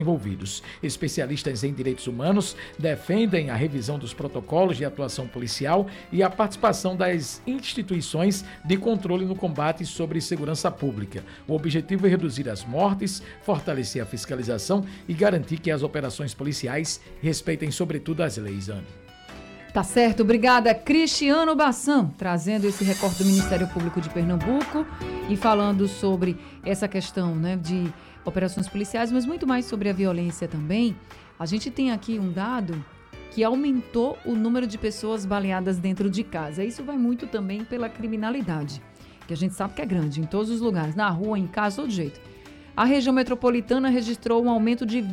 envolvidos. Especialistas em direitos humanos defendem a revisão dos protocolos de atuação policial e a participação das instituições de controle no combate sobre segurança pública. O objetivo é reduzir as mortes, fortalecer a fiscalização e garantir que as operações policiais respeitem sobretudo as leis, Anne. Tá certo, obrigada. Cristiano Bassam, trazendo esse recorte do Ministério Público de Pernambuco e falando sobre essa questão, né, de operações policiais, mas muito mais sobre a violência também. A gente tem aqui um dado que aumentou o número de pessoas baleadas dentro de casa. Isso vai muito também pela criminalidade, que a gente sabe que é grande em todos os lugares, na rua, em casa, todo jeito. A região metropolitana registrou um aumento de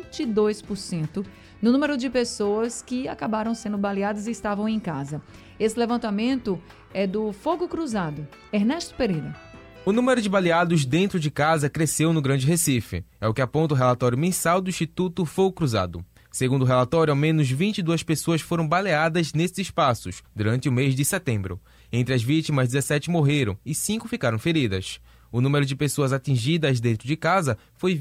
22% no número de pessoas que acabaram sendo baleadas e estavam em casa. Esse levantamento é do Fogo Cruzado. Ernesto Pereira. O número de baleados dentro de casa cresceu no Grande Recife. É o que aponta o relatório mensal do Instituto Fogo Cruzado. Segundo o relatório, ao menos 22 pessoas foram baleadas nesses espaços durante o mês de setembro. Entre as vítimas, 17 morreram e 5 ficaram feridas. O número de pessoas atingidas dentro de casa foi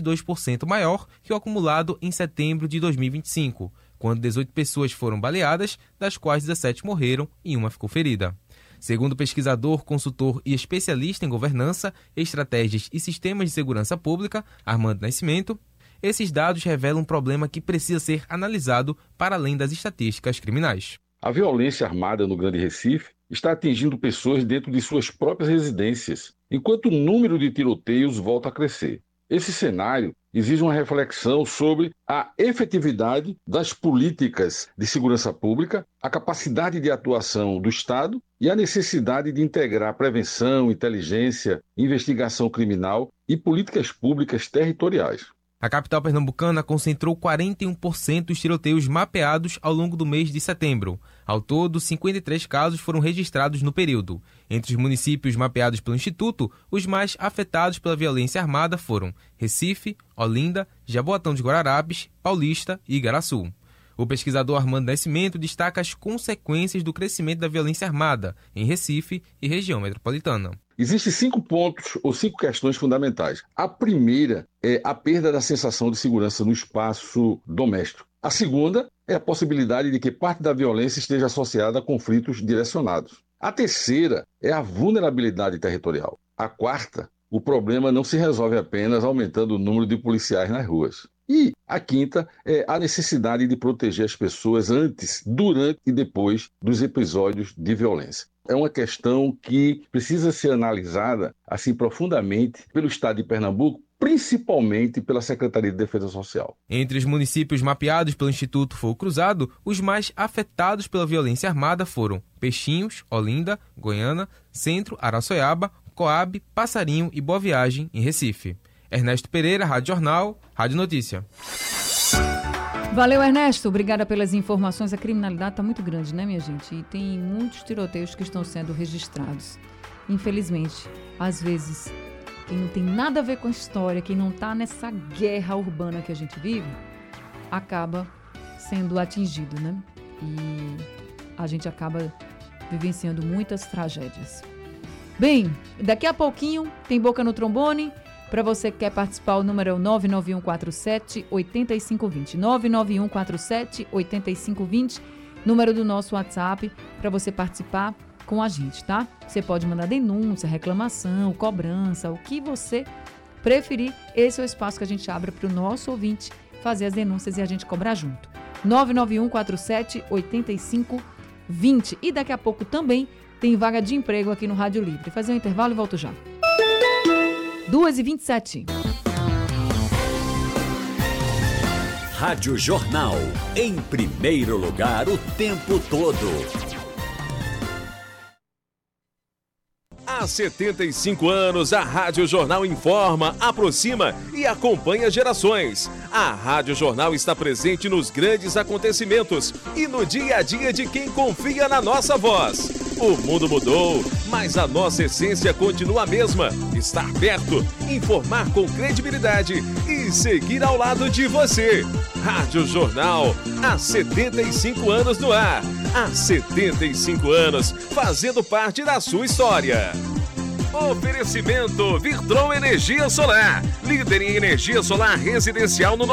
22% maior que o acumulado em setembro de 2025, quando 18 pessoas foram baleadas, das quais 17 morreram e uma ficou ferida. Segundo o pesquisador, consultor e especialista em governança, estratégias e sistemas de segurança pública, Armando Nascimento, esses dados revelam um problema que precisa ser analisado para além das estatísticas criminais. A violência armada no Grande Recife está atingindo pessoas dentro de suas próprias residências, enquanto o número de tiroteios volta a crescer. Esse cenário exige uma reflexão sobre a efetividade das políticas de segurança pública, a capacidade de atuação do Estado e a necessidade de integrar prevenção, inteligência, investigação criminal e políticas públicas territoriais. A capital pernambucana concentrou 41% dos tiroteios mapeados ao longo do mês de setembro. Ao todo, 53 casos foram registrados no período. Entre os municípios mapeados pelo Instituto, os mais afetados pela violência armada foram Recife, Olinda, Jaboatão dos Guararapes, Paulista e Igaraçu. O pesquisador Armando Nascimento destaca as consequências do crescimento da violência armada em Recife e região metropolitana. Existem 5 pontos ou 5 questões fundamentais. A primeira é a perda da sensação de segurança no espaço doméstico. A segunda é a possibilidade de que parte da violência esteja associada a conflitos direcionados. A terceira é a vulnerabilidade territorial. A quarta, o problema não se resolve apenas aumentando o número de policiais nas ruas. E a quinta é a necessidade de proteger as pessoas antes, durante e depois dos episódios de violência. É uma questão que precisa ser analisada assim profundamente pelo Estado de Pernambuco, principalmente pela Secretaria de Defesa Social. Entre os municípios mapeados pelo Instituto Fogo Cruzado, os mais afetados pela violência armada foram Peixinhos, Olinda, Goiânia, Centro, Araçoiaba, Coabe, Passarinho e Boa Viagem, em Recife. Ernesto Pereira, Rádio Jornal, Rádio Notícia. Valeu, Ernesto. Obrigada pelas informações. A criminalidade está muito grande, né, minha gente? E tem muitos tiroteios que estão sendo registrados. Infelizmente, às vezes, quem não tem nada a ver com a história, quem não está nessa guerra urbana que a gente vive, acaba sendo atingido, né? E a gente acaba vivenciando muitas tragédias. Bem, daqui a pouquinho tem Boca no Trombone. Para você que quer participar, o número é o 99147-8520. 99147-8520, número do nosso WhatsApp, para você participar com a gente, tá? Você pode mandar denúncia, reclamação, cobrança, o que você preferir. Esse é o espaço que a gente abre para o nosso ouvinte fazer as denúncias e a gente cobrar junto. 99147-8520. E daqui a pouco também tem vaga de emprego aqui no Rádio Livre. Fazer um intervalo e volto já. 2h27. Rádio Jornal, em primeiro lugar o tempo todo. Há 75 anos, a Rádio Jornal informa, aproxima e acompanha gerações. A Rádio Jornal está presente nos grandes acontecimentos e no dia a dia de quem confia na nossa voz. O mundo mudou, mas a nossa essência continua a mesma. Estar perto, informar com credibilidade e seguir ao lado de você. Rádio Jornal, há 75 anos no ar. Há 75 anos, fazendo parte da sua história. Oferecimento Virtron Energia Solar, líder em energia solar residencial no